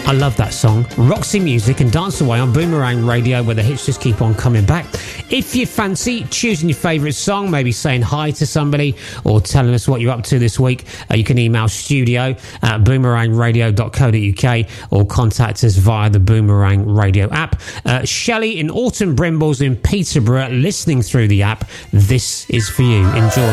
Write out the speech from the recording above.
I love that song. Roxy Music and Dance Away on Boomerang Radio, where the hits just keep on coming back. If you fancy choosing your favourite song, maybe saying hi to somebody or telling us what you're up to this week, you can email studio@boomerangradio.co.uk or contact us via the Boomerang Radio app. Shelley in Alton Brimbles in Peterborough, listening through the app. This is for you. Enjoy.